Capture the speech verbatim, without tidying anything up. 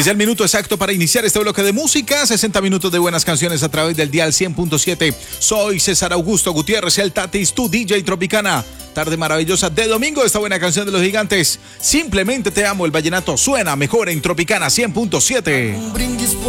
Es el minuto exacto para iniciar este bloque de música. sesenta minutos de buenas canciones a través del dial cien punto siete. Soy César Augusto Gutiérrez, el Tatis, tu D J Tropicana. Tarde maravillosa de domingo, esta buena canción de los Gigantes. Simplemente te amo, el vallenato suena mejor en Tropicana cien punto siete. Un brindis por